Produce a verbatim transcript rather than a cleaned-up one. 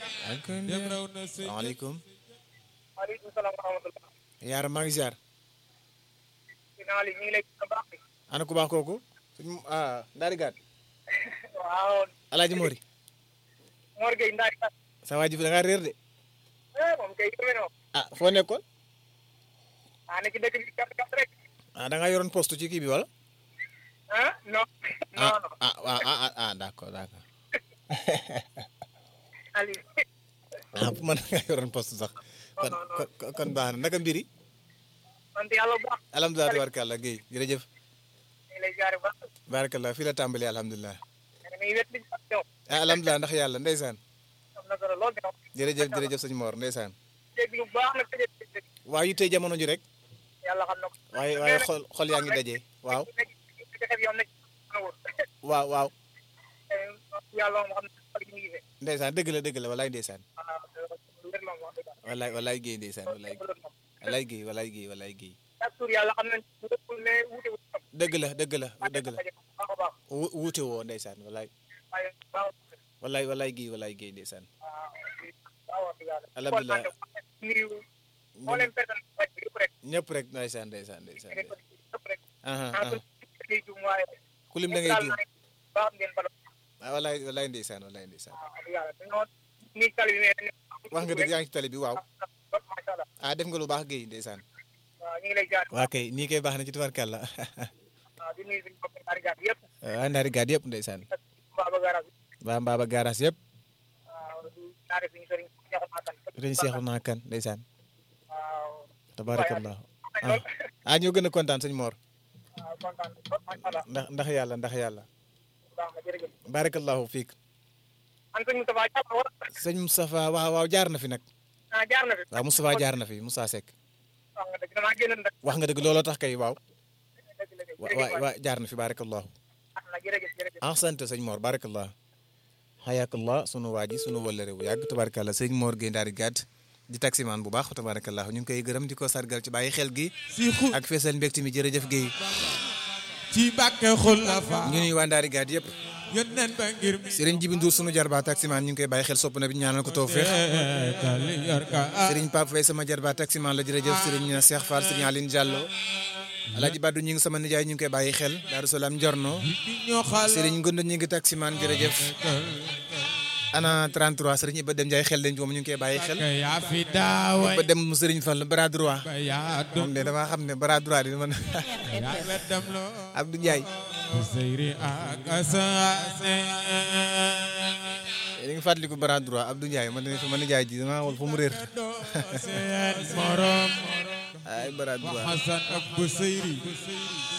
salaamaaleykum. maaleykum salaam wa rahmatulah. Yaara maa ngi ziar. ginnaaw li ñu ngi lay gis baax bi. ana ku baax kooku. suñu ah Ndari Gade. waaw. Alaaji Mori. Mor Gueye Ndari Gade. sa waa ji fi da ngaa réer de. eh moom kay yéeme na moom. ah foo nekkoon. ah ne ci dëkk bi gàtt gàtt rek. ah da ngaa yoroon poste ci kii bi wala. ah non. non non ah ah ah ah ah d'accord d'accord. Aliou. ah man da ngaa yoroon poste sax. kon kon kon baax na naka mbiri. sant yàlla bu baax. alhamdulilah tabarkàlla Guèye jërëjëf. ñu ngi lay jaare bu baax. barakallah fii la tàmbali alhamdulilah. ñu ngi wet li ñu sant yow. ah alhamdulilah ndax yàlla ndeysaan. am na solo lool ginnaaw. jërëjëf jërëjëf sëñ Mor ndeysaan. dégg lu baax nag tëjee tëjee. waaw yu tey jamono ji rek. yàlla xam na ko. waaye waaye xol xol yaa ngi daje. waaw waaw waaw. yàlla moom xam na xol yi ñu ngi fi. ndeysaan dëgg la dëgg la walaay ndeysaan. waaw wér la moom wax dëgg yàlla. walaay walaay Guèye ndeysaan walaay walaay Guèye walaay Guèye walaay Guèye. chaque jour yàlla xam nañ ne wuute wuute am. dëgg la dëgg la dëgg la baax a baax. wu wuute woo ndeysaan walaay waaye baax walaay walaay Guèye walaay Guèye ndeysaan. waaw wax dëgg yàlla. alhamdulilah nuyu mboolem personne bi yëpp rek. ñëpp rek ndeysaan ndeysaan ndeysaan. ñëpp rek. aha ah aha day jum waaye. ku lim da ngay juum baax ngeen balo. ah walaay walaay ndeysaan walaay ndeysaan. waaw wax dëgg yàlla dañoo nii tali bi mais. wax nga dëgg yaa ngi ci tali bi waaw. macha allah. ah def nga lu baax Guèye ndeysaan. waaw ñu ngi lay jaar. waa kay nii kay baax na ci tubarkàlla. waaw di nuyu suñu mbokk Ndari Gade yëpp. waa Ndari Gade yëpp ndeysaan. Mbaba Garage. waa Mbaba Garage yëpp. waaw di ñaari suñu sëriñ Seexu Nakan. sëriñ Seexu Nakan ndeysaan. waaw. tabarakallah ah ah ñoo gën a kontaan sëñ Mor. waaw kontaan macha allah. ndax ndax yàlla ndax yàlla. baax na jërëjëf. barakallahu fiik. an sëñ Moustapha Diallo wala. sëñ Moustapha waaw waaw jaar na fi nag. ah jaar na fi. waaw Moustapha jaar na fi Moussa Seck. wax nga dëgg damaa génn nag. wax nga dëgg looloo tax kay waaw. dëgg la wa wa wa jaar na fi barakallahu. ah na jërëjëf jërëjëf. ah sant sëñ Mor barakallah. hayakallah sunu waa ji sunu wëllëre bu yàgg tabarakallah sëñ Mor Guèye Ndari Gade di taximaan bu baax tabarakallah ñu ngi koy gërëm di ko sargal ci bàyyi xel gi. ak feesal mbégte mi jërëjëf Guèye. ci Mbàkke xulafa ñu nuyu waa Ndari Gade yëpp. yónneen ba ngir mi Serigne Jibi Ndour sunu jarbaat taximaan ñu ngi koy bàyyi xel sopp na bi ñaanal ko tawfeex. Serigne Pape Faye sama jarbaat taximaan la jërëjëf Serigne Cheikh Fall Serigne Aline Diallo. Alaaji Badou ñi ngi sama nijaay ñu ngi koy bàyyi xel Daaru Salaam Njorno. Serigne Ngondo ñi ngi taximaan jërëjëf. ana trente-trois Serigne Iba Dem Ndiaye xel dañ moom ñu ngi koy bàyyi xel. Iba Dem mu Serigne Fall bras droit. moom de damaa xam ne bras droit di man Abdou Ndiaye. yéen a ngi fàttaliku bras droit Abdou Ndiaye man de sama nijaay ji damaa xool fu mu réer. ay bras droit.